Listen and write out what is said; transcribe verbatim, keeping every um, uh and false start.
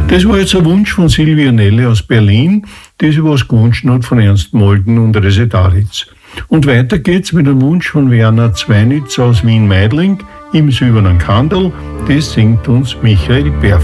Das war jetzt ein Wunsch von Silvia Nelle aus Berlin, die sich was gewünscht hat von Ernst Molden und Resetaritz. Und weiter geht's mit einem Wunsch von Werner Zweinitz aus Wien-Meidling, im Silbernen Kandel. Das singt uns Michael Berf.